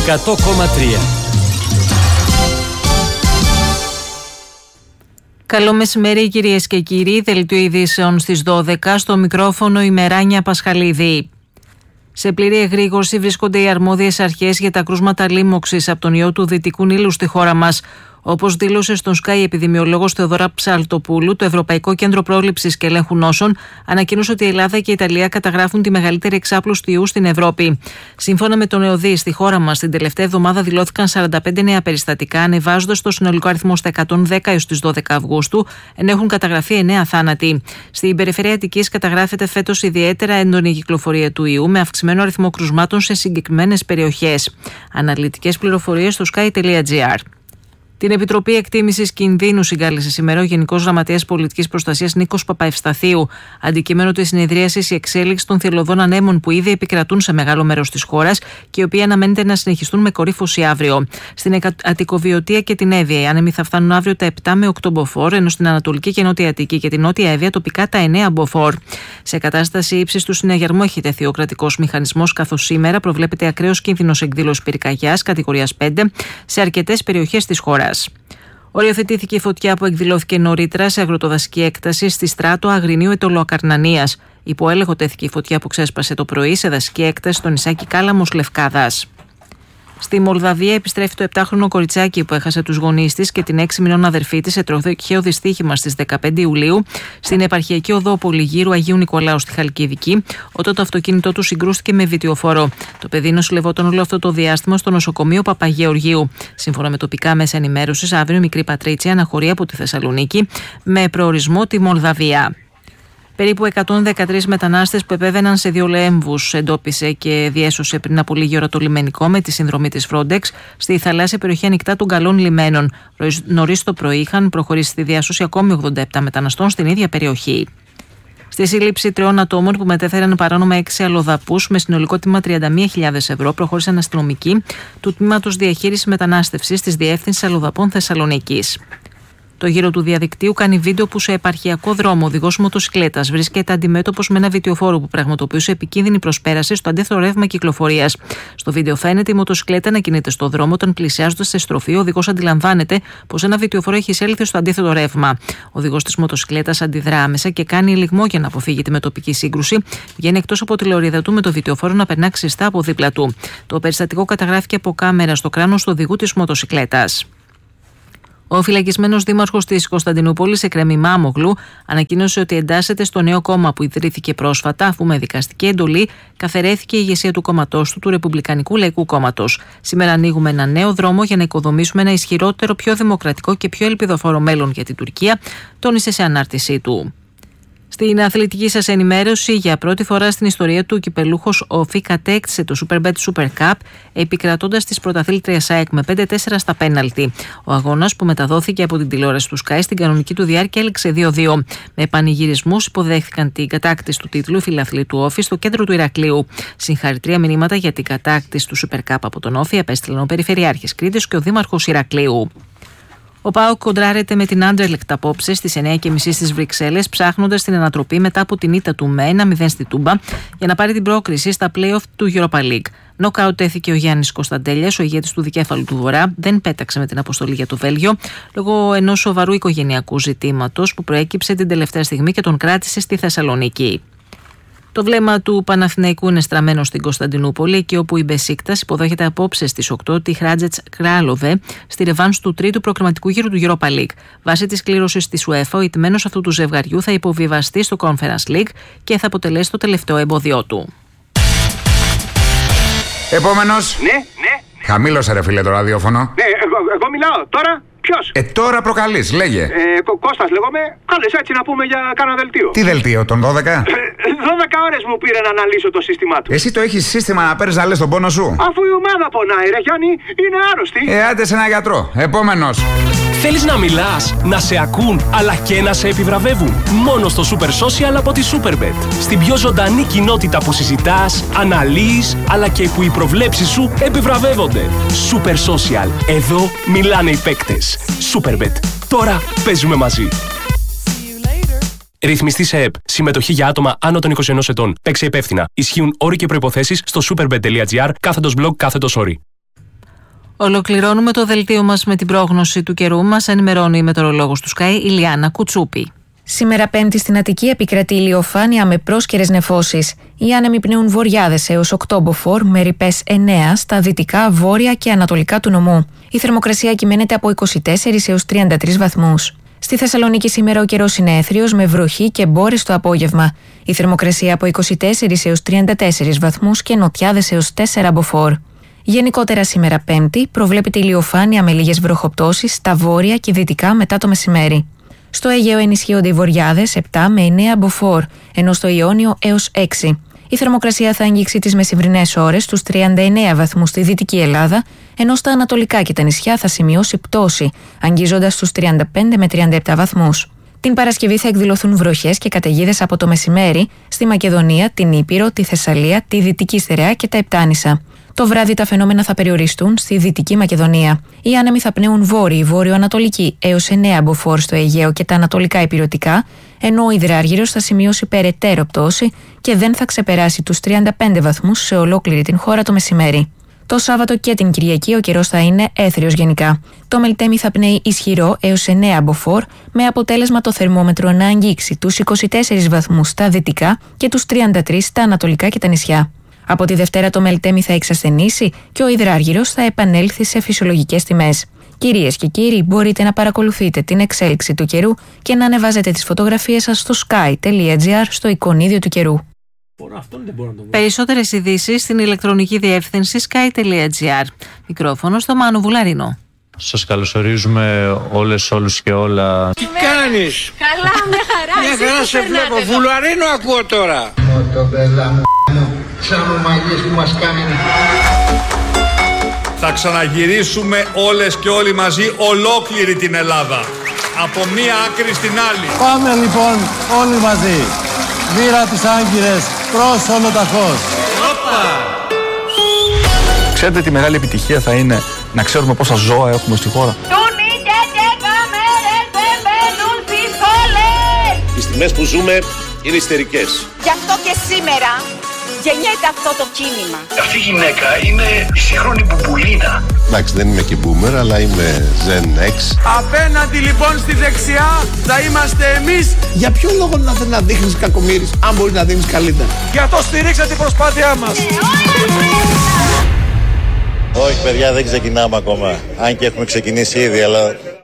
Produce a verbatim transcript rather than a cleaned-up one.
εκατό κόμμα τρία. Καλό μεσημέρι κυρίες και κύριοι, δελτίο ειδήσεων στις δώδεκα, στο μικρόφωνο η Μεράνια Πασχαλίδη. Σε πλήρη εγρήγορση βρίσκονται οι αρμόδιες αρχές για τα κρούσματα λίμωξης από τον ιό του Δυτικού Νείλου στη χώρα μας. Όπως δήλωσε στον Sky επιδημιολόγος Θεοδώρα Ψαλτοπούλου, το Ευρωπαϊκό Κέντρο Πρόληψης και Ελέγχου Νόσων ανακοίνωσε ότι η Ελλάδα και η Ιταλία καταγράφουν τη μεγαλύτερη εξάπλωση του ιού στην Ευρώπη. Σύμφωνα με τον ΕΟΔΗ, στη χώρα μας την τελευταία εβδομάδα δηλώθηκαν σαράντα πέντε νέα περιστατικά, ανεβάζοντας το συνολικό αριθμό στα εκατόν δέκα έως τις δώδεκα Αυγούστου, ενώ έχουν καταγραφεί εννέα θάνατοι. Στην περιφέρεια Αττικής καταγράφεται φέτος ιδιαίτερα έντονη κυκλοφορία του ιού, με αυξημένο αριθμό κρουσμάτων σε συγκεκριμένες περιοχές. Αναλυτικές πληροφορίες στο sky τελεία gr. Την Επιτροπή Εκτίμησης Κινδύνου συγκάλεσε σήμερα ο Γενικός Γραμματέας Πολιτικής Προστασίας Νίκος Παπαευσταθίου. Αντικείμενο της συνεδρίασης η εξέλιξη των θελωδών ανέμων που ήδη επικρατούν σε μεγάλο μέρος της χώρας και οι οποίοι αναμένεται να συνεχιστούν με κορύφωση αύριο. Στην Αττικοβιωτία και την Εύβοια οι άνεμοι θα φτάνουν αύριο τα επτά με οκτώ μποφόρ, ενώ στην Ανατολική και Νότια Αττική και την Νότια Εύβοια τοπικά τα εννέα μποφόρ. Σε κατάσταση ύψης του συναγερμού έχει τεθεί ο κρατικός μηχανισμός, καθώς σήμερα προβλέπεται ακραίος κίνδυνος εκδήλωσης πυρκαγιάς κατηγορίας πέντε σε αρκετές περιοχές της χώρας. Οριοθετήθηκε η φωτιά που εκδηλώθηκε νωρίτερα σε αγροτοδασική έκταση στη Στράτο Αγρινίου Ετωλοακαρνανίας. Υπό έλεγχο τέθηκε η φωτιά που ξέσπασε το πρωί σε δασική έκταση στο νησάκι Κάλαμος Λευκάδας. Στη Μολδαβία επιστρέφει το επτάχρονο κοριτσάκι που έχασε τους γονείς της και την έξι μηνών αδερφή της σε τροχαίο δυστύχημα στις δεκαπέντε Ιουλίου στην επαρχιακή οδό Πολυγύρου Αγίου Νικολάου στη Χαλκιδική, όταν το αυτοκίνητό του συγκρούστηκε με βιτιοφόρο. Το παιδί νοσηλευόταν όλο αυτό το διάστημα στο νοσοκομείο Παπαγεωργίου. Σύμφωνα με τοπικά μέσα ενημέρωσης, αύριο η μικρή Πατρίτσια αναχωρεί από τη Θεσσαλονίκη με προορισμό τη Μολδαβία. Περίπου εκατόν δεκατρείς μετανάστες που επέβαιναν σε δύο λέμβους εντόπισε και διέσωσε πριν από λίγη ώρα το λιμενικό με τη συνδρομή της Frontex στη θαλάσσια περιοχή ανοιχτά των Καλών Λιμένων. Νωρίς το πρωί είχαν προχωρήσει στη διάσωση ακόμη ογδόντα επτά μεταναστών στην ίδια περιοχή. Στη σύλληψη τριών ατόμων που μετέφεραν παράνομα έξι αλλοδαπούς με συνολικό τίμημα τριάντα μία χιλιάδες ευρώ προχώρησαν αστυνομικοί του Τμήματος Διαχείρισης Μετανάστευσης της Διεύθυνσης Αλλοδαπών Θεσσαλονίκης. Το γύρο του διαδικτύου κάνει βίντεο που σε επαρχιακό δρόμο ο οδηγός μοτοσυκλέτας βρίσκεται αντιμέτωπος με ένα βιτιοφόρο που πραγματοποιούσε επικίνδυνη προσπέραση στο αντίθετο ρεύμα κυκλοφορίας. Στο βίντεο φαίνεται η μοτοσυκλέτα να κινείται στο δρόμο όταν πλησιάζοντας σε στροφή ο οδηγός αντιλαμβάνεται πως ένα βιτιοφόρο έχει εισέλθει στο αντίθετο ρεύμα. Ο οδηγός της μοτοσυκλέτας αντιδρά άμεσα και κάνει λιγμό για να αποφύγει τη μετοπική σύγκρουση. Βγαίνει εκτός από τηλεορίδα του με το βιτιοφόρο να περνά ξιστά από δίπλα του. Το περιστατικό καταγράφηκε από κάμερα στο κράνος του οδηγού της μοτοσυκλέτας. Ο φυλακισμένος δήμαρχος της Κωνσταντινούπολης, Εκρέμη Μάμογλου, ανακοίνωσε ότι εντάσσεται στο νέο κόμμα που ιδρύθηκε πρόσφατα, αφού με δικαστική εντολή καθαιρέθηκε η ηγεσία του κόμματός του, του Ρεπουμπλικανικού Λαϊκού Κόμματος. Σήμερα ανοίγουμε ένα νέο δρόμο για να οικοδομήσουμε ένα ισχυρότερο, πιο δημοκρατικό και πιο ελπιδοφόρο μέλλον για την Τουρκία, τόνισε σε ανάρτησή του. Στην αθλητική σας ενημέρωση, για πρώτη φορά στην ιστορία του, ο κυπελούχος Όφη κατέκτησε το Superbet Super Cup, επικρατώντας τις πρωταθλήτριας ΑΕΚ με πέντε τέσσερα στα πέναλτι. Ο αγώνας, που μεταδόθηκε από την τηλεόραση του Sky στην κανονική του διάρκεια, έληξε δύο δύο. Με πανηγυρισμούς υποδέχθηκαν την κατάκτηση του τίτλου οι φιλαθλοί του Όφη στο κέντρο του Ηρακλείου. Συγχαρητήρια μηνύματα για την κατάκτηση του Super Cup από τον Όφη απέστειλαν ο Περιφερειάρχης Κρήτης και ο Δήμαρχος Ηρακλείου. Ο ΠΑΟΚ κοντράρεται με την Άντερλεκτ απόψε στις εννιά και μισή στις Βρυξέλλες, ψάχνοντας την ανατροπή μετά από την ήττα του με ένα μηδέν στη Τούμπα για να πάρει την πρόκριση στα play-off του Europa League. Νοκάουτ έθηκε ο Γιάννης Κωνσταντέλιας, ο ηγέτης του δικέφαλου του Βορρά, δεν πέταξε με την αποστολή για το Βέλγιο λόγω ενός σοβαρού οικογενειακού ζητήματος που προέκυψε την τελευταία στιγμή και τον κράτησε στη Θεσσαλονίκη. Το βλέμμα του Παναθηναϊκού είναι στραμμένο στην Κωνσταντινούπολη, εκεί όπου η Μπεσίκτας υποδέχεται απόψε στις οκτώ τη Χράτζετς Κράλοβε στη ρεβάνς του τρίτου προκριματικού γύρου του Europa League. Βάσει της κλήρωσης της UEFA, ο ηττημένος αυτού του ζευγαριού θα υποβιβαστεί στο Conference League και θα αποτελέσει το τελευταίο εμπόδιό του. Επόμενος. Ναι, ναι. Χαμήλωσε ρε φίλε το ραδιόφωνο. Ναι, εγώ, εγώ μιλάω τώρα. Ποιος? Ε, τώρα προκαλείς, λέγε. Ε, Κω- Κώστας λέγομαι. Κάλες έτσι να πούμε για κάνα δελτίο. Τι δελτίο, τον δώδεκα? Ε, δώδεκα ώρες μου πήρε να αναλύσω το σύστημά του. Εσύ το έχεις σύστημα να παίρνεις να λες τον πόνο σου? Αφού η ομάδα πονάει, ρε Γιάννη, είναι άρρωστη. Ε, άντε σε ένα γιατρό. Επόμενος. Θέλεις να μιλάς, να σε ακούν, αλλά και να σε επιβραβεύουν? Μόνο στο Super Social από τη Superbet. Στην πιο ζωντανή κοινότητα που συζητάς, αναλύεις, αλλά και που οι προβλέψεις σου επιβραβεύονται. Super Social. Εδώ μιλάνε οι παίκτες. Superbet. Τώρα παίζουμε μαζί. Ρυθμιστή σε ΕΠ. Συμμετοχή για άτομα άνω των είκοσι ενός ετών. Παίξε υπεύθυνα. Ισχύουν όροι και προϋποθέσεις στο superbet.gr κάθετος blog κάθετος όροι. Ολοκληρώνουμε το δελτίο μας με την πρόγνωση του καιρού. Μας ενημερώνει η μετεωρολόγος του Sky, Ηλιάνα Κουτσούπη. Σήμερα Πέμπτη στην Αττική επικρατεί ηλιοφάνεια με πρόσκαιρες νεφώσεις. Οι άνεμοι πνέουν βορειάδες έως οκτώ μποφόρ, με ρηπές εννέα στα δυτικά, βόρεια και ανατολικά του νομού. Η θερμοκρασία κυμαίνεται από είκοσι τέσσερις έως τριάντα τρεις βαθμούς. Στη Θεσσαλονίκη σήμερα ο καιρός είναι έθριος με βροχή και μπόρες το απόγευμα. Η θερμοκρασία από είκοσι τέσσερις έως τριάντα τέσσερις βαθμούς και νοτιάδες έως τέσσερα μποφόρ. Γενικότερα σήμερα Πέμπτη προβλέπεται ηλιοφάνεια με λίγες βροχοπτώσεις στα βόρεια και δυτικά μετά το μεσημέρι. Στο Αιγαίο ενισχύονται οι βορειάδες επτά με εννέα μποφόρ, ενώ στο Ιόνιο έως έξι. Η θερμοκρασία θα αγγίξει τις μεσημβρινές ώρες στους τριάντα εννέα βαθμούς στη Δυτική Ελλάδα, ενώ στα ανατολικά και τα νησιά θα σημειώσει πτώση, αγγίζοντας στους τριάντα πέντε με τριάντα επτά βαθμούς. Την Παρασκευή θα εκδηλωθούν βροχές και καταιγίδες από το μεσημέρι στη Μακεδονία, την Ήπειρο, τη Θεσσαλία, τη Δυτική Στερεά και τα Επτάνησα. Το βράδυ τα φαινόμενα θα περιοριστούν στη Δυτική Μακεδονία. Οι άνεμοι θα πνέουν βόρειοι, βόρειο-ανατολικοί έως εννέα μποφόρ στο Αιγαίο και τα ανατολικά ηπειρωτικά, ενώ ο υδράργυρος θα σημειώσει περαιτέρω πτώση και δεν θα ξεπεράσει τους τριάντα πέντε βαθμούς σε ολόκληρη την χώρα το μεσημέρι. Το Σάββατο και την Κυριακή ο καιρός θα είναι έθριος γενικά. Το Μελτέμι θα πνέει ισχυρό έως εννέα μποφόρ, με αποτέλεσμα το θερμόμετρο να αγγίξει τους είκοσι τέσσερις βαθμούς στα δυτικά και τους τριάντα τρεις στα ανατολικά και τα νησιά. Από τη Δευτέρα το Μελτέμι θα εξασθενήσει και ο υδράργυρος θα επανέλθει σε φυσιολογικές τιμές. Κυρίες και κύριοι, μπορείτε να παρακολουθείτε την εξέλιξη του καιρού και να ανεβάζετε τις φωτογραφίες σας στο sky τελεία gr στο εικονίδιο του καιρού. Περισσότερες ειδήσεις στην ηλεκτρονική διεύθυνση sky τελεία gr. Μικρόφωνο στο Μάνο Βουλαρίνο. Σας καλωσορίζουμε όλες, όλους και όλα. Τι κάνεις? Καλά, με χαρά. Μια χαρά σε βλέπω. Βουλαρίνο ακούω τώρα. Μοτομπέλα μου, σαν ομαγές που μας κάνουν. Θα ξαναγυρίσουμε όλες και όλοι μαζί ολόκληρη την Ελλάδα. Από μία άκρη στην άλλη. Πάμε λοιπόν όλοι μαζί. Μοίρα τις Άγκυρες προς Ολοταχώς. Ξέρετε τι μεγάλη επιτυχία θα είναι να ξέρουμε πόσα ζώα έχουμε στη χώρα. Οι στιγμές που ζούμε είναι ιστερικές. Γι' αυτό και σήμερα γεννιέται αυτό το κίνημα. Αυτή η γυναίκα είναι η σύγχρονη Μπουμπουλίνα. Εντάξει, δεν είμαι και boomer, αλλά είμαι Gen X. Απέναντι λοιπόν στη δεξιά θα είμαστε εμείς. Για ποιο λόγο να δεν να δείχνεις κακομοίρης, αν μπορείς να δίνεις καλύτερα? Για το στηρίξα την προσπάθειά μας. Όχι παιδιά, δεν ξεκινάμε ακόμα. Αν και έχουμε ξεκινήσει ήδη, αλλά